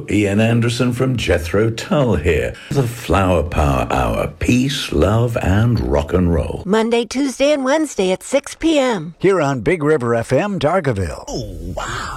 Hello, Ian Anderson from Jethro Tull here. The Flower Power Hour. Peace, love, and rock and roll. Monday, Tuesday, and Wednesday at 6 p.m. Here on Big River FM, Dargaville. Oh, wow.